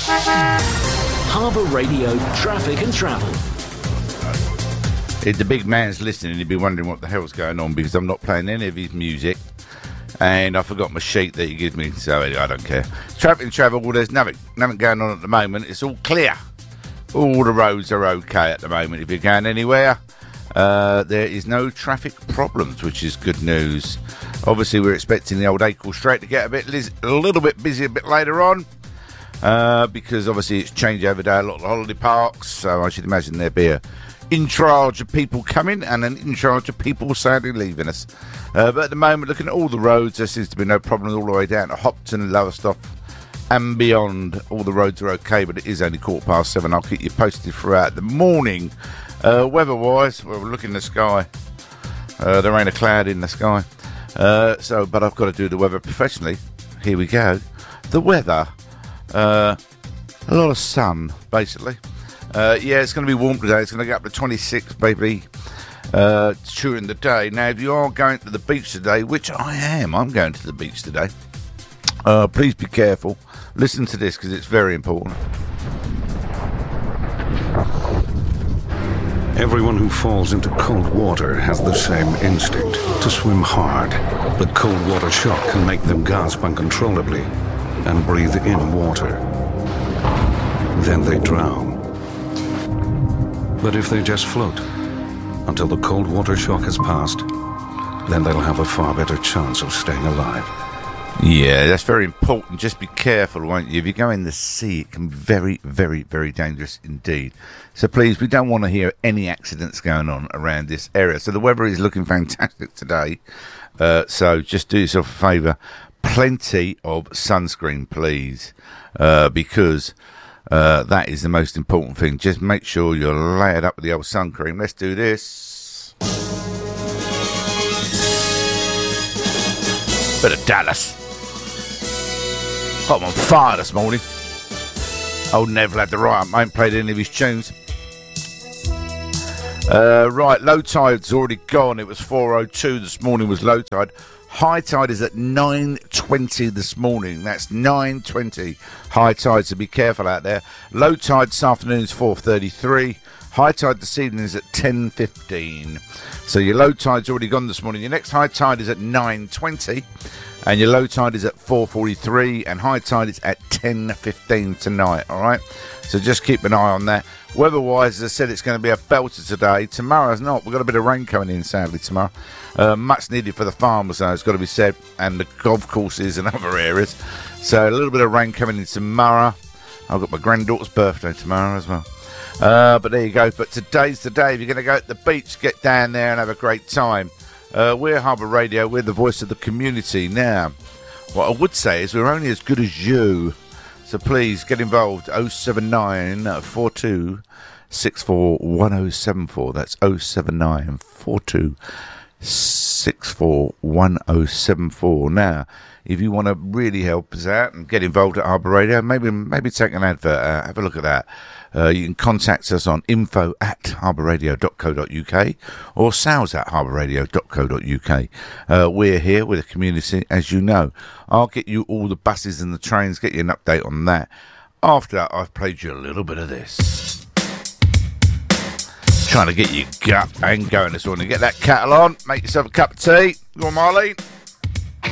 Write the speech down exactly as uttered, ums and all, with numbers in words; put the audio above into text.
Harbour Radio Traffic and Travel. If the big man's listening, he'd be wondering what the hell's going on, because I'm not playing any of his music. And I forgot my sheet that he gives me, so I don't care. Traffic and travel, well, there's nothing, nothing going on at the moment. It's all clear. All the roads are okay at the moment. If you're going anywhere, uh, there is no traffic problems, which is good news. Obviously, we're expecting the old Acle Strait to get a bit, a little bit busy a bit later on, uh, because obviously it's changeover day, a lot of holiday parks. So I should imagine there'll be a in charge of people coming and an in charge of people sadly leaving us. Uh, but at the moment, looking at all the roads, there seems to be no problems all the way down to Hopton, Lowestoft and beyond. All the roads are okay, but it is only quarter past seven. I'll keep you posted throughout the morning. Uh, weather-wise, well, we're looking at the sky. Uh, there ain't a cloud in the sky. Uh, so, but I've got to do the weather professionally. Here we go. The weather, uh, a lot of sun, basically. Uh, yeah, it's going to be warm today. It's going to get up to twenty-six, baby, uh, during the day. Now, if you are going to the beach today, which I am, I'm going to the beach today, uh, please be careful. Listen to this, because it's very important. Everyone who falls into cold water has the same instinct, to swim hard. The cold water shock can make them gasp uncontrollably and breathe in water. Then they drown. But if they just float until the cold water shock has passed, then they'll have a far better chance of staying alive. Yeah, that's very important. Just be careful, won't you? If you go in the sea, it can be very, very, very dangerous indeed. So please, we don't want to hear any accidents going on around this area. So the weather is looking fantastic today. Uh, so just do yourself a favour. Plenty of sunscreen, please, uh, because uh, that is the most important thing. Just make sure you're layered up with the old sun cream. Let's do this. Bit of Dallas. I'm on fire this morning. Old Neville had the right. I ain't played any of his tunes. Uh, right, low tide's already gone. It was four oh two this morning was low tide. High tide is at nine twenty this morning. That's nine twenty high tide, so be careful out there. Low tide this afternoon is four thirty-three. High tide this evening is at ten fifteen. So your low tide's already gone this morning. Your next high tide is at nine twenty. And your low tide is at four forty-three. And high tide is at ten fifteen tonight, all right? So just keep an eye on that. Weather-wise, as I said, it's going to be a belter today. Tomorrow's not. We've got a bit of rain coming in, sadly, tomorrow. Uh, much needed for the farmers, though, it's got to be said, and the golf courses and other areas. So a little bit of rain coming in tomorrow. I've got my granddaughter's birthday tomorrow as well. Uh, but there you go. But today's the day. If you're going to go to the beach, get down there and have a great time. Uh, we're Harbour Radio. We're the voice of the community. Now, what I would say is we're only as good as you. So please get involved. oh seven nine four two six four one oh seven four. That's oh seven nine four two six four one oh seven four. Now, if you want to really help us out and get involved at Harbour Radio, maybe maybe take an advert. Uh, have a look at that. Uh, you can contact us on info at harbourradio dot co dot uk or sales at harbourradio dot co dot uk. Uh, we're here with the community, as you know. I'll get you all the buses and the trains, get you an update on that. After that, I've played you a little bit of this. Trying to get your gut and going this morning. Get that kettle on, make yourself a cup of tea. Go on, Marlene.